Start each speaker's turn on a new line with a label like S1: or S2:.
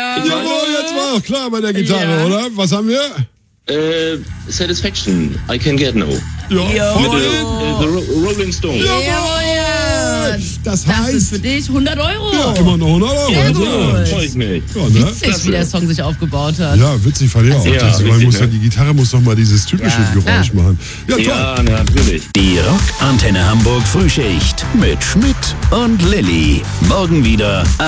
S1: Jawohl, jetzt war auch klar bei der Gitarre, oder? Was haben wir?
S2: Satisfaction, I Can Get No.
S1: Ja,
S2: Mit The Rolling Stones.
S1: Jawohl! Das heißt...
S3: ist für dich 100 Euro.
S1: Ja, immer noch 100 Euro.
S3: Sehr
S1: Ja,
S3: gut.
S2: Freue ich mich.
S1: Ja, ne?
S3: Witzig, wie der Song sich aufgebaut hat.
S1: Ja, witzig fand ich auch.
S2: Ja,
S1: Das,
S2: richtig,
S1: muss
S2: ne?
S1: die Gitarre muss doch mal dieses typische Geräusch machen. Ja, toll.
S2: Ja, natürlich.
S4: Die Rock Antenne Hamburg Frühschicht mit Schmidt und Lilly. Morgen wieder ab